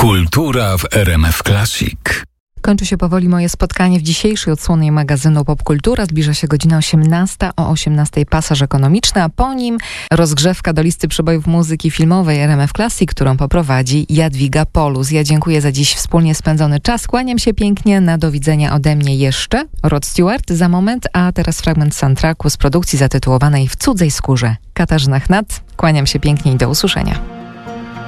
Kultura w RMF Classic. Kończy się powoli moje spotkanie w dzisiejszej odsłonie magazynu Popkultura. Zbliża się godzina 18. O 18 pasaż ekonomiczny, a po nim rozgrzewka do listy przebojów muzyki filmowej RMF Classic, którą poprowadzi Jadwiga Polus. Ja dziękuję za dziś wspólnie spędzony czas. Kłaniam się pięknie. Na do widzenia ode mnie jeszcze Rod Stewart za moment, a teraz fragment soundtracku z produkcji zatytułowanej W cudzej skórze. Katarzyna Chnat. Kłaniam się pięknie i do usłyszenia.